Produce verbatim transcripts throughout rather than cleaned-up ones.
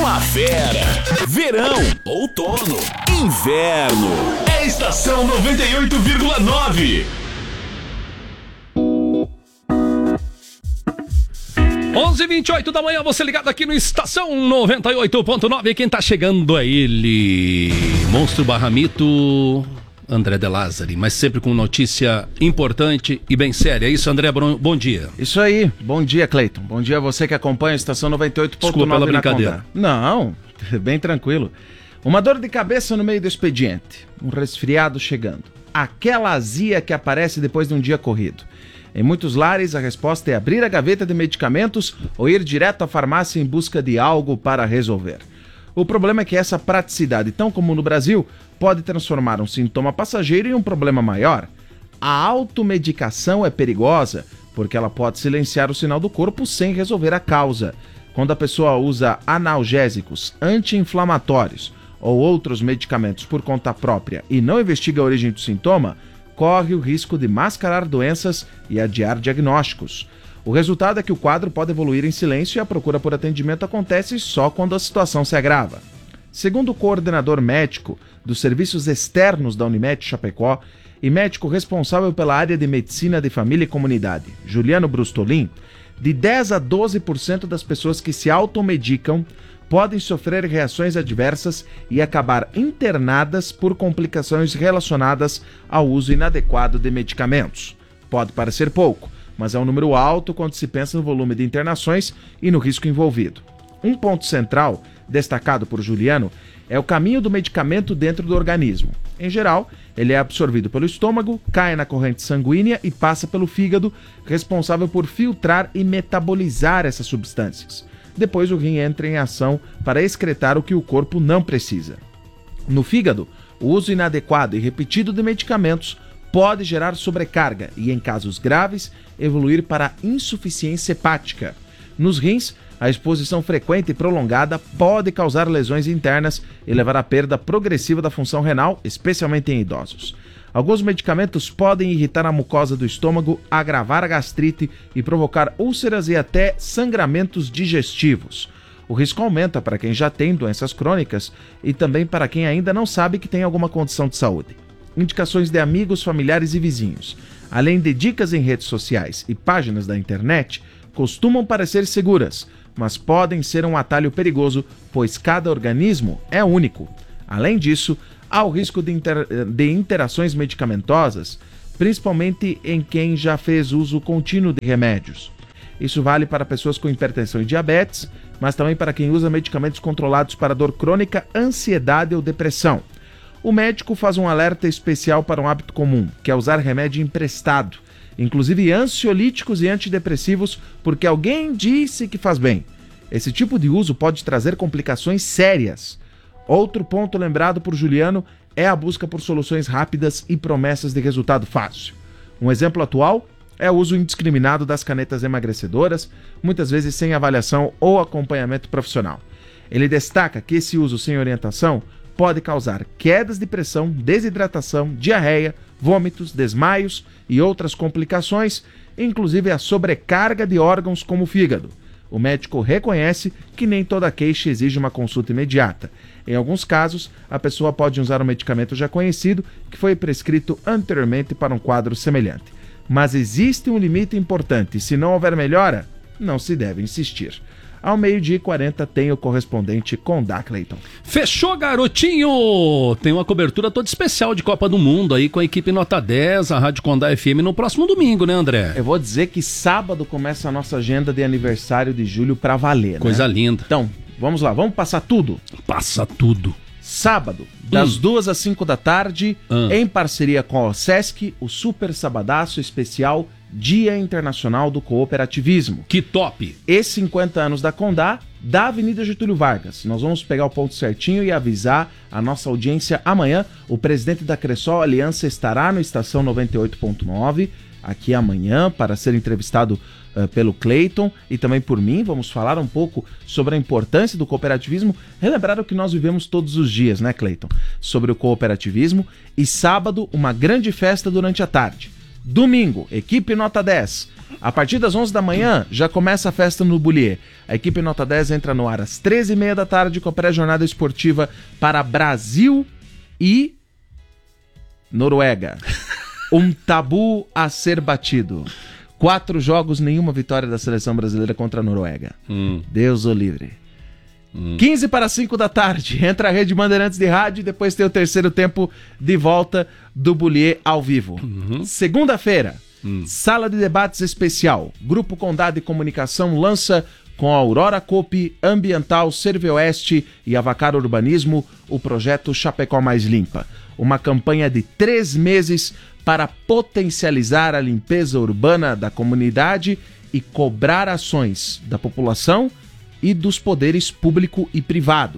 uma fera. Verão, outono, inverno. É Estação noventa e oito vírgula nove. onze e vinte e oito da manhã, você ligado aqui no Estação noventa e oito ponto nove. Quem tá chegando é ele, Monstro Barra Mito, André De Lázari, mas sempre com notícia importante e bem séria. É isso, André, bom dia. Isso aí, bom dia, Cleiton. Bom dia a você que acompanha a Estação noventa e oito ponto nove. Desculpa pela brincadeira. Não, bem tranquilo. Uma dor de cabeça no meio do expediente, um resfriado chegando, aquela azia que aparece depois de um dia corrido. Em muitos lares, a resposta é abrir a gaveta de medicamentos ou ir direto à farmácia em busca de algo para resolver. O problema é que essa praticidade, tão comum no Brasil, pode transformar um sintoma passageiro em um problema maior. A automedicação é perigosa porque ela pode silenciar o sinal do corpo sem resolver a causa. Quando a pessoa usa analgésicos, anti-inflamatórios ou outros medicamentos por conta própria e não investiga a origem do sintoma, corre o risco de mascarar doenças e adiar diagnósticos. O resultado é que o quadro pode evoluir em silêncio e a procura por atendimento acontece só quando a situação se agrava. Segundo o coordenador médico dos serviços externos da Unimed Chapecó e médico responsável pela área de medicina de família e comunidade, Juliano Brustolin, de dez a doze por cento das pessoas que se automedicam podem sofrer reações adversas e acabar internadas por complicações relacionadas ao uso inadequado de medicamentos. Pode parecer pouco, mas é um número alto quando se pensa no volume de internações e no risco envolvido. Um ponto central, destacado por Juliano, é o caminho do medicamento dentro do organismo. Em geral, ele é absorvido pelo estômago, cai na corrente sanguínea e passa pelo fígado, responsável por filtrar e metabolizar essas substâncias. Depois o rim entra em ação para excretar o que o corpo não precisa. No fígado, o uso inadequado e repetido de medicamentos pode gerar sobrecarga e, em casos graves, evoluir para insuficiência hepática. Nos rins, a exposição frequente e prolongada pode causar lesões internas e levar à perda progressiva da função renal, especialmente em idosos. Alguns medicamentos podem irritar a mucosa do estômago, agravar a gastrite e provocar úlceras e até sangramentos digestivos. O risco aumenta para quem já tem doenças crônicas e também para quem ainda não sabe que tem alguma condição de saúde. Indicações de amigos, familiares e vizinhos, além de dicas em redes sociais e páginas da internet, costumam parecer seguras, mas podem ser um atalho perigoso, pois cada organismo é único. Além disso, há o risco de, inter... de interações medicamentosas, principalmente em quem já fez uso contínuo de remédios. Isso vale para pessoas com hipertensão e diabetes, mas também para quem usa medicamentos controlados para dor crônica, ansiedade ou depressão. O médico faz um alerta especial para um hábito comum, que é usar remédio emprestado, inclusive ansiolíticos e antidepressivos, porque alguém disse que faz bem. Esse tipo de uso pode trazer complicações sérias. Outro ponto lembrado por Juliano é a busca por soluções rápidas e promessas de resultado fácil. Um exemplo atual é o uso indiscriminado das canetas emagrecedoras, muitas vezes sem avaliação ou acompanhamento profissional. Ele destaca que esse uso sem orientação pode causar quedas de pressão, desidratação, diarreia, vômitos, desmaios e outras complicações, inclusive a sobrecarga de órgãos como o fígado. O médico reconhece que nem toda queixa exige uma consulta imediata. Em alguns casos, a pessoa pode usar um medicamento já conhecido que foi prescrito anteriormente para um quadro semelhante. Mas existe um limite importante. Se não houver melhora, não se deve insistir. Ao meio-dia e quarenta tem o correspondente Condá, Cleiton. Fechou, garotinho! Tem uma cobertura toda especial de Copa do Mundo aí com a equipe Nota dez, a Rádio Condá F M, no próximo domingo, né, André? Eu vou dizer que sábado começa a nossa agenda de aniversário de julho pra valer, Coisa né? linda. Então, vamos lá, vamos passar tudo? Passa tudo. Sábado, das hum. duas às cinco da tarde, hum. em parceria com a Sesc, o Super Sabadaço Especial Dia Internacional do Cooperativismo. Que top! E cinquenta anos da Condá, da Avenida Getúlio Vargas. Nós vamos pegar o ponto certinho e avisar a nossa audiência amanhã. O presidente da Cressol Aliança estará no Estação noventa e oito ponto nove, aqui amanhã, para ser entrevistado uh, pelo Cleiton e também por mim. Vamos falar um pouco sobre a importância do cooperativismo, relembrar o que nós vivemos todos os dias, né, Cleiton? Sobre o cooperativismo. E sábado, uma grande festa durante a tarde, Domingo, equipe nota dez. A partir das onze da manhã, já começa a festa no Bullier. A equipe nota dez entra no ar às treze e meia da tarde com a pré-jornada esportiva para Brasil e Noruega. Um tabu a ser batido. Quatro jogos, nenhuma vitória da seleção brasileira contra a Noruega. Hum. Deus o livre. Hum. quinze para cinco da tarde, entra a Rede Bandeirantes de Rádio e depois tem o terceiro tempo de volta do Bullier ao vivo. Uhum. Segunda-feira, hum. Sala de Debates Especial. Grupo Condá de Comunicação lança com a Aurora Coop, Ambiental, Serveoeste e Avacar Urbanismo o projeto Chapecó Mais Limpa. Uma campanha de três meses para potencializar a limpeza urbana da comunidade e cobrar ações da população e dos poderes público e privado.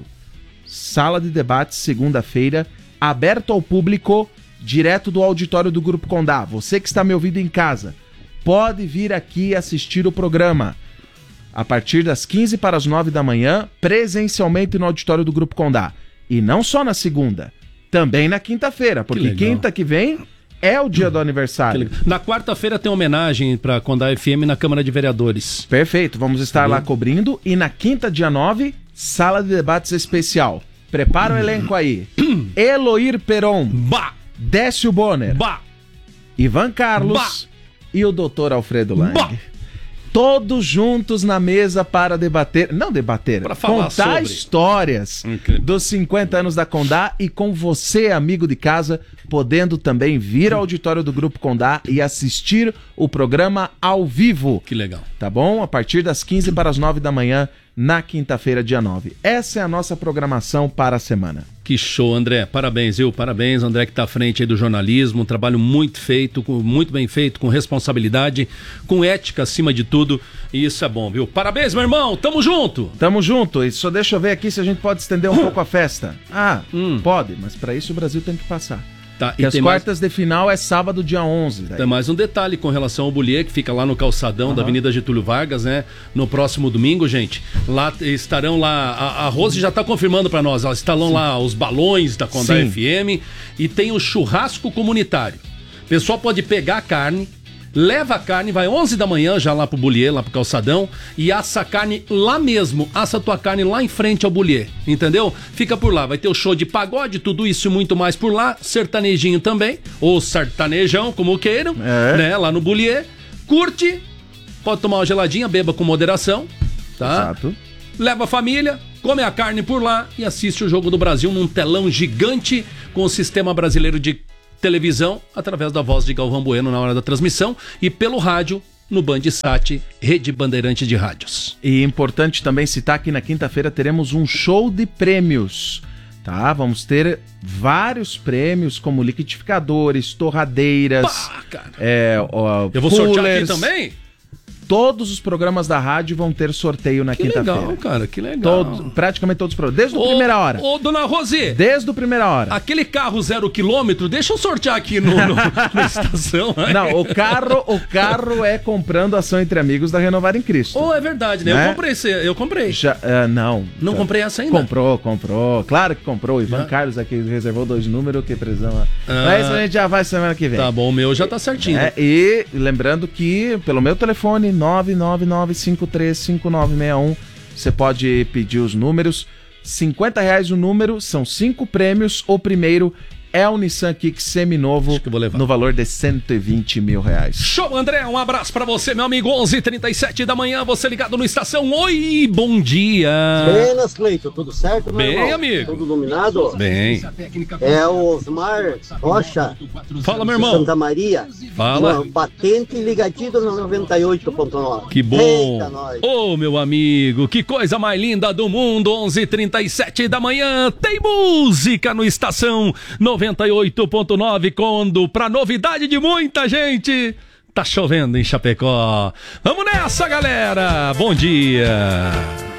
Sala de debates, segunda-feira, aberto ao público, direto do auditório do Grupo Condá. Você que está me ouvindo em casa, pode vir aqui assistir o programa. A partir das quinze para as nove da manhã, presencialmente no auditório do Grupo Condá. E não só na segunda, também na quinta-feira, porque que quinta que vem é o dia do aniversário. Na quarta-feira tem homenagem para Condá F M na Câmara de Vereadores. Perfeito, vamos estar Sim. lá cobrindo. E na quinta, dia nove, Sala de Debates Especial. Prepara o elenco aí. Eloir Peron, Bah! Décio Bonner, Bah! Ivan Carlos Bah! e o doutor Alfredo Lang. Bah! Todos juntos na mesa para debater, não debater, Pra falar contar sobre. histórias Incrível. dos cinquenta anos da Condá e com você, amigo de casa, podendo também vir ao auditório do Grupo Condá e assistir o programa ao vivo. Que legal. Tá bom? A partir das quinze para as nove da manhã, na quinta-feira, dia nove. Essa é a nossa programação para a semana. Que show, André. Parabéns, viu? Parabéns, André, que tá à frente aí do jornalismo. Um trabalho muito feito, com- muito bem feito, com responsabilidade, com ética acima de tudo. E isso é bom, viu? Parabéns, meu irmão. Tamo junto. Tamo junto. E só deixa eu ver aqui se a gente pode estender um pouco a festa. Ah, Hum. pode, mas para isso o Brasil tem que passar. Tá, E as tem mais, quartas de final é sábado, dia onze. Daí. tem mais um detalhe com relação ao Bullier, que fica lá no calçadão da Avenida Getúlio Vargas, né? No próximo domingo, gente. Lá estarão lá. A, a Rose já tá confirmando pra nós. Elas estarão lá os balões da Condá Sim. F M e tem o churrasco comunitário. O pessoal pode pegar a carne, leva a carne, vai onze da manhã já lá pro Bullier, lá pro calçadão, e assa a carne lá mesmo. Assa a tua carne lá em frente ao Bullier, entendeu? Fica por lá, vai ter o show de pagode, tudo isso e muito mais por lá, sertanejinho também, ou sertanejão, como queiram, É. né? Lá no Bullier. Curte, pode tomar uma geladinha, beba com moderação, tá? Exato. Leva a família, come a carne por lá e assiste o Jogo do Brasil num telão gigante com o sistema brasileiro de televisão através da voz de Galvão Bueno na hora da transmissão e pelo rádio no Bandsat, Rede Bandeirante de Rádios. E importante também citar que na quinta-feira teremos um show de prêmios, tá? Vamos ter vários prêmios como liquidificadores, torradeiras, Pá, cara. é, ó, Eu vou sortear aqui coolers. também? Todos os programas da rádio vão ter sorteio na Que quinta-feira. legal, cara, que legal. Todo, praticamente todos os programas, desde a Ô, primeira hora. Ô, dona Rose, Desde a primeira hora. aquele carro zero quilômetro, deixa eu sortear aqui no, no- na estação. né? Não, o carro, o carro é comprando ação entre amigos da Renovar em Cristo. Oh, é verdade, né? Né? Eu comprei esse, eu comprei. Já, ah, não. Não Já- comprei essa ainda. Comprou, comprou. Claro que comprou. O Ivan Já? Carlos aqui reservou dois números que precisamos. Ah. Mas a gente já vai semana que vem. Tá bom, o meu já tá certinho. É, e lembrando que pelo meu telefone nove nove nove cinco três cinco nove seis um você pode pedir os números. cinquenta reais o número, são cinco prêmios. O primeiro é o Nissan Kicks seminovo Acho que eu vou levar. no valor de cento e vinte mil reais. Show, André, um abraço pra você, meu amigo. onze e trinta e sete da manhã, você ligado no Estação. Oi, bom dia. Buenas, Cleito, tudo certo, meu Bem, irmão? amigo. Tudo iluminado? Bem, É o Osmar Rocha, fala, meu de irmão. Santa Maria. Fala. Uma patente ligadinho no noventa e oito ponto nove. Que bom. Eita, nós. Ô, meu amigo, que coisa mais linda do mundo. onze e trinta e sete da manhã, tem música no Estação noventa e oito ponto nove, quando, pra novidade de muita gente, tá chovendo em Chapecó. Vamos nessa, galera. Bom dia.